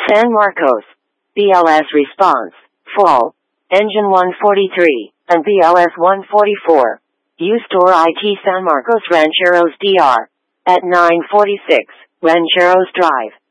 San Marcos. BLS response. Full. Engine 143, and BLS 144. U-Store IT San Marcos Rancheros DR. At 946, Rancheros Drive.